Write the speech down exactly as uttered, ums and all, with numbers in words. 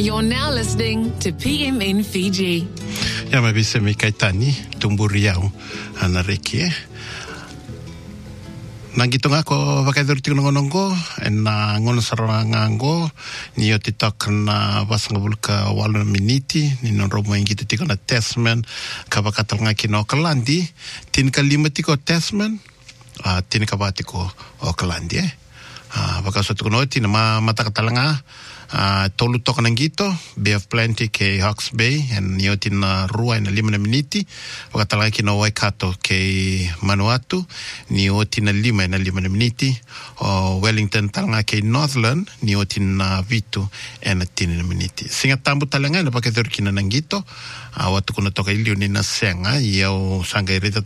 You're now listening to P M N Fiji. Ya mabisa mi kaitani tumburiau ana reki eh. Nangito nga ko vakaidur tino ngonongo na ngono saranga ngo ni otitak na basanga bulka walo miniti ni no romo ingito tiko na testament kabakatal nga kino kalandi tin kalima tiko testament uh, tin kabatiko o kalandi eh uh, bakaso tiko no tin ma matakatalanga Uh, tolu toka nangito, Bay of Plenty ke Hawke's Bay, and niotin na rua ina lima na miniti, wakatalaki na Waikato ke Manuatu, niotin na lima ina lima na miniti, o Wellington talanga ke Northland, niotin na Vitu ina tini na miniti. Singa tambu talanga na pakithurki na nangito, uh, watu kuna toka ilio ni na senga, iau sanga irita